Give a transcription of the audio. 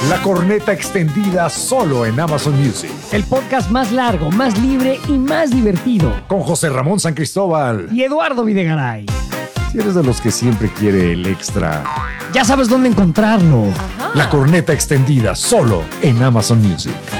La corneta extendida solo en Amazon Music. El podcast más largo, más libre y más divertido. Con José Ramón San Cristóbal y Eduardo Videgaray. Si eres de los que siempre quiere el extra, ya sabes dónde encontrarlo. La corneta extendida solo en Amazon Music.